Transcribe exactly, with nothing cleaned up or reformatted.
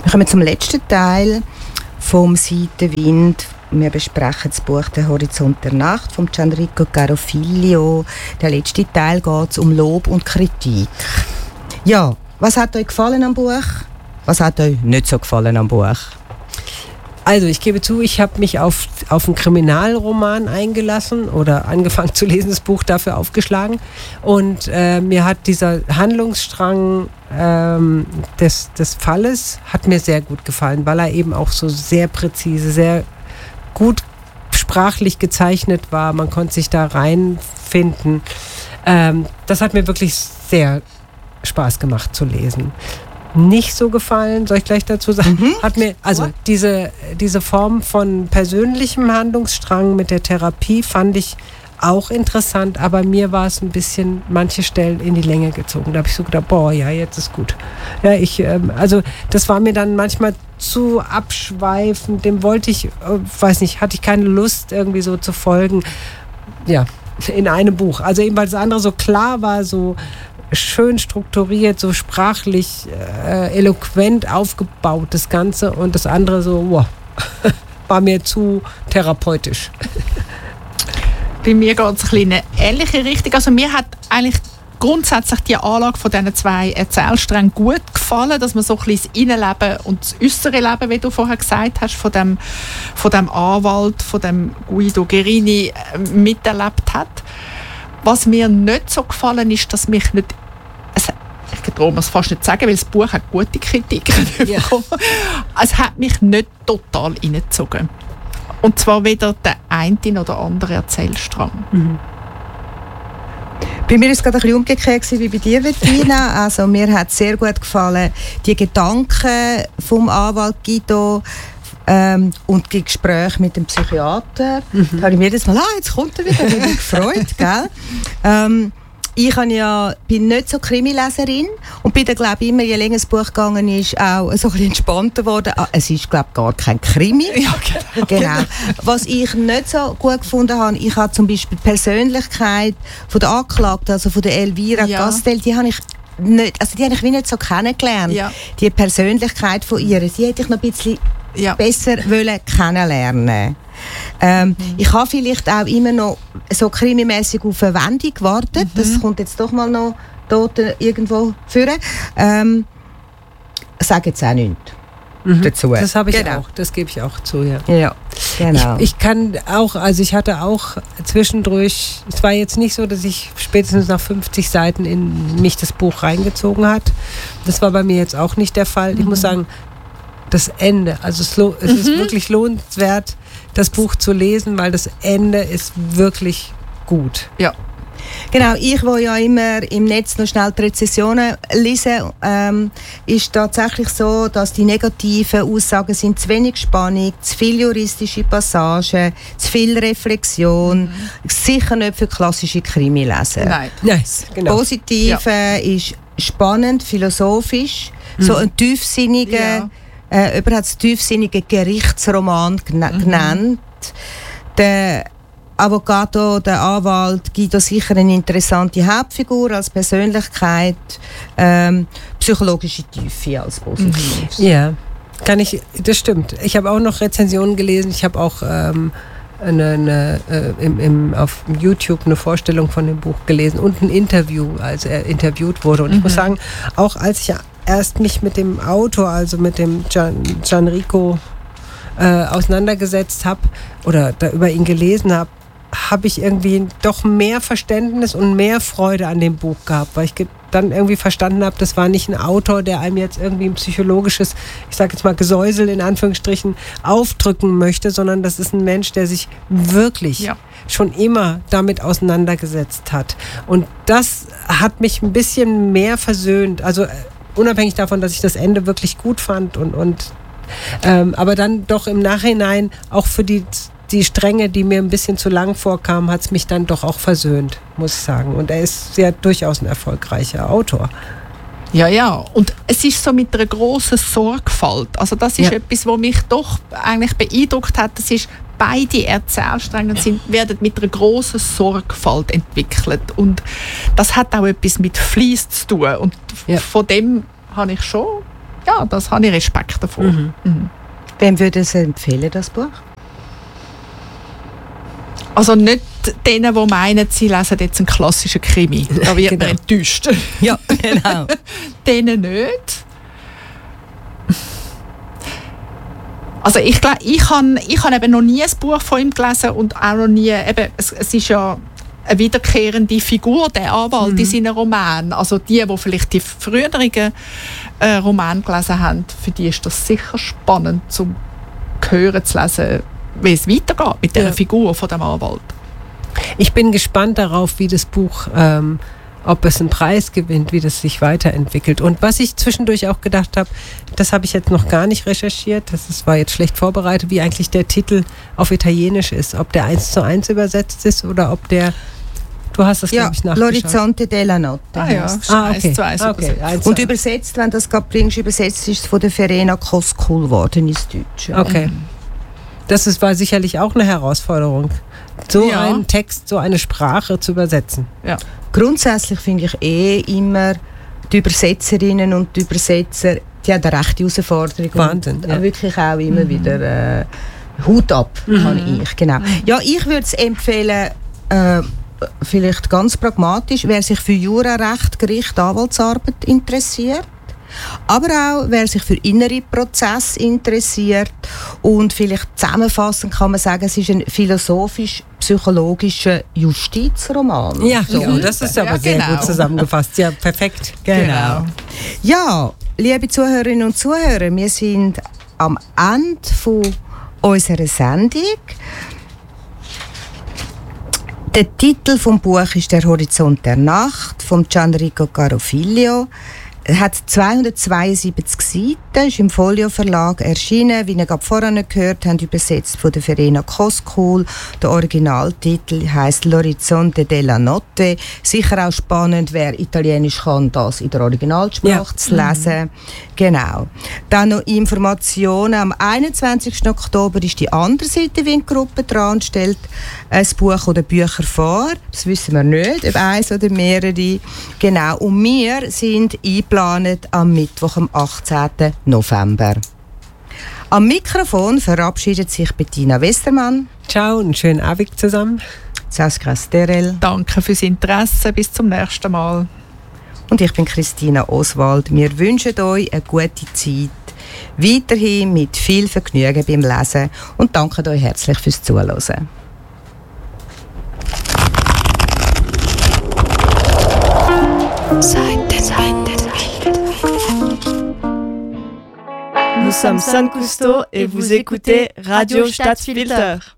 Wir kommen zum letzten Teil vom Seitenwind. Wir besprechen das Buch «Der Horizont der Nacht» von Gianrico Carofiglio. Der letzte Teil geht es um Lob und Kritik. Ja, was hat euch gefallen am Buch? Was hat euch nicht so gefallen am Buch? Also ich gebe zu, ich habe mich auf, auf einen Kriminalroman eingelassen oder angefangen zu lesen, das Buch dafür aufgeschlagen. Und äh, mir hat dieser Handlungsstrang ähm, des, des Falles hat mir sehr gut gefallen, weil er eben auch so sehr präzise, sehr gut sprachlich gezeichnet war. Man konnte sich da reinfinden. Ähm, das hat mir wirklich sehr Spaß gemacht zu lesen. Nicht so gefallen, soll ich gleich dazu sagen, mhm. hat mir, also diese, diese Form von persönlichem Handlungsstrang mit der Therapie fand ich auch interessant, aber mir war es ein bisschen manche Stellen in die Länge gezogen. Da habe ich so gedacht, boah, ja, jetzt ist gut. Ja, ich, ähm, also das war mir dann manchmal zu abschweifend, dem wollte ich, äh, weiß nicht, hatte ich keine Lust irgendwie so zu folgen. Ja, in einem Buch. Also eben, weil das andere so klar war, so schön strukturiert, so sprachlich äh, eloquent aufgebaut, das Ganze, und das andere so, wow, war mir zu therapeutisch. Bei mir geht es ein bisschen in eine ähnliche Richtung. Also mir hat eigentlich grundsätzlich die Anlage von diesen zwei Erzählsträngen gut gefallen, dass man so ein bisschen das Innenleben und das äußere Leben, wie du vorher gesagt hast, von dem, von dem Anwalt, von dem Guido Guerini äh, miterlebt hat. Was mir nicht so gefallen ist, dass mich nicht, es, ich traue mir es fast nicht sagen, weil das Buch hat gute Kritiken ja. bekommen. Es hat mich nicht total reingezogen. Und zwar weder der eine oder andere Erzählstrang. Mhm. Bei mir war es gerade ein bisschen umgekehrt wie bei dir, Bettina. Also mir hat sehr gut gefallen die Gedanken vom Anwalt Guido, Ähm, und die Gespräche mit dem Psychiater. Mhm. Da habe ich mir jedes Mal, ah, jetzt kommt er wieder, ich bin gefreut, gell? Ähm, ich ja, bin nicht so Krimileserin und bin dann, glaube ich, immer, je länger das Buch gegangen ist, auch so ein bisschen entspannter geworden. Ah, es ist, glaube ich, gar kein Krimi. Ja, genau. genau. Was ich nicht so gut gefunden habe, ich habe zum Beispiel die Persönlichkeit von der Anklagten, also von der Elvira ja. Gastel, die habe ich nicht, also die habe ich wie nicht so kennengelernt. Ja. Die Persönlichkeit von ihr, die hätte ich noch ein bisschen ja. besser wollen kennenlernen. Ähm, mhm. Ich habe vielleicht auch immer noch so krimimässig auf eine Wendung gewartet. Mhm. Das kommt jetzt doch mal noch dort irgendwo führen. Ähm, ich sage jetzt auch nichts mhm. dazu. Das habe ich genau. auch, das gebe ich auch zu. Ja, ja genau. Ich, ich kann auch, also ich hatte auch zwischendurch, es war jetzt nicht so, dass ich spätestens nach fünfzig Seiten in mich das Buch reingezogen hat. Das war bei mir jetzt auch nicht der Fall. Mhm. Ich muss sagen, das Ende, also es, lo- es mhm. ist wirklich lohnenswert, das Buch zu lesen, weil das Ende ist wirklich gut. Ja. Genau, ich, wo ja immer im Netz noch schnell die Rezessionen lese, ähm, ist tatsächlich so, dass die negativen Aussagen sind zu wenig Spannung, zu viele juristische Passagen, zu viel Reflexion, mhm. sicher nicht für klassische Krimileser. Nein, yes, genau. Positiv ja. ist spannend, philosophisch, mhm. so ein tiefsinniger ja. Äh, über hat es tiefsinnigen Gerichtsroman gena- mhm. genannt. Der Avocado, der Anwalt, Guido sicher eine interessante Hauptfigur als Persönlichkeit, ähm, psychologische Tiefe als positiv. Mhm. Ja, kann ich, das stimmt. Ich habe auch noch Rezensionen gelesen. Ich habe auch ähm, eine, eine, äh, im, im, auf YouTube eine Vorstellung von dem Buch gelesen und ein Interview, als er interviewt wurde. Und mhm. ich muss sagen, auch als ich erst mich mit dem Autor, also mit dem Gian, Gianrico äh, auseinandergesetzt habe oder da über ihn gelesen habe, habe ich irgendwie doch mehr Verständnis und mehr Freude an dem Buch gehabt, weil ich ge- dann irgendwie verstanden habe, das war nicht ein Autor, der einem jetzt irgendwie ein psychologisches, ich sage jetzt mal Gesäusel in Anführungsstrichen, aufdrücken möchte, sondern das ist ein Mensch, der sich wirklich ja. schon immer damit auseinandergesetzt hat. Und das hat mich ein bisschen mehr versöhnt, also unabhängig davon, dass ich das Ende wirklich gut fand und, und ähm, aber dann doch im Nachhinein auch für die, die Stränge, die mir ein bisschen zu lang vorkamen, hat es mich dann doch auch versöhnt, muss ich sagen. Und er ist ja durchaus ein erfolgreicher Autor. Ja, ja. Und es ist so mit einer grossen Sorgfalt. Also das ist ja. etwas, was mich doch eigentlich beeindruckt hat. Das ist, beide Erzählstränge sind, werden mit einer grossen Sorgfalt entwickelt. Und das hat auch etwas mit Fleiss zu tun. Und ja. von dem habe ich schon ja, das habe ich Respekt davor. Mhm. Mhm. Wem würde Sie empfehlen, das Buch? Also nicht denen, die meinen, sie lesen jetzt einen klassischen Krimi. Da wird genau. man enttäuscht. Ja, genau. Denen nicht. Also ich glaube, ich habe ich hab eben noch nie ein Buch von ihm gelesen und auch noch nie, eben, es, es ist ja eine wiederkehrende Figur, der Anwalt mhm. in seinen Romanen. Also die, die vielleicht die früheren äh, Romane gelesen haben, für die ist das sicher spannend, zum hören zu lesen, wie es weitergeht mit dieser ja. Figur von dem Anwalt. Ich bin gespannt darauf, wie das Buch, ähm, ob es einen Preis gewinnt, wie das sich weiterentwickelt. Und was ich zwischendurch auch gedacht habe, das habe ich jetzt noch gar nicht recherchiert, das ist, war jetzt schlecht vorbereitet, wie eigentlich der Titel auf Italienisch ist. Ob der eins zu eins übersetzt ist oder ob der, du hast das, ja, glaube ich, nachgeschaut. L'Orizzonte della Notte. Ah ja, ah, okay. eins zu eins okay. übersetzt. Und übersetzt, wenn du das gerade bringst, übersetzt ist es von der Verena Koskul geworden ins Deutsche. Okay. Das ist, war sicherlich auch eine Herausforderung, so ja. einen Text, so eine Sprache zu übersetzen. Ja. Grundsätzlich finde ich eh immer, die Übersetzerinnen und die Übersetzer, die haben eine rechte Herausforderung. Wahnsinn. Und Ja. wirklich auch immer Mhm. wieder äh, Hut ab, Mhm. kann ich. Genau. Ja, ich würde es empfehlen, äh, vielleicht ganz pragmatisch, wer sich für Jurarecht, Gericht, Anwaltsarbeit interessiert. Aber auch, wer sich für innere Prozesse interessiert und vielleicht zusammenfassend kann man sagen, es ist ein philosophisch-psychologischer Justizroman. Ja, so. ja, das ist aber Ja, sehr genau. gut zusammengefasst. Ja, perfekt. Genau. Ja, liebe Zuhörerinnen und Zuhörer, wir sind am Ende von unserer Sendung. Der Titel vom Buch ist «Der Horizont der Nacht» von Gianrico Carofiglio. Er hat zweihundertzweiundsiebzig Seiten, ist im Folio Verlag erschienen, wie ihr gerade vorhin gehört habt, übersetzt von der Verena Koskul. Der Originaltitel heisst «L'Orizzonte della Notte». Sicher auch spannend, wer Italienisch kann, das in der Originalsprache Ja. zu lesen. Mhm. Genau. Dann noch Informationen. Am einundzwanzigsten Oktober ist die andere Seitenwind-Gruppe dran und stellt ein Buch oder Bücher vor. Das wissen wir nicht, ob eins oder mehrere. Genau. Und wir sind eingeplant am Mittwoch, am achtzehnten November. Am Mikrofon verabschiedet sich Bettina Westermann. Ciao und einen schönen Abend zusammen. Saskia Sterel. Danke fürs Interesse. Bis zum nächsten Mal. Und ich bin Christina Oswald. Wir wünschen euch eine gute Zeit. Weiterhin mit viel Vergnügen beim Lesen und danken euch herzlich fürs Zuhören. Nous sommes San Cousteau et vous écoutez Radio Stadtfilter.